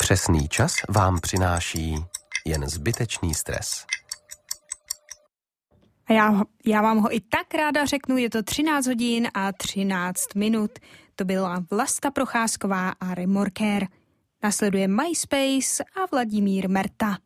Přesný čas vám přináší jen zbytečný stres. A já vám ho i tak ráda řeknu, je to 13 hodin a 13 minut. To byla Vlasta Procházková a Remorker. Nasleduje MySpace a Vladimír Merta.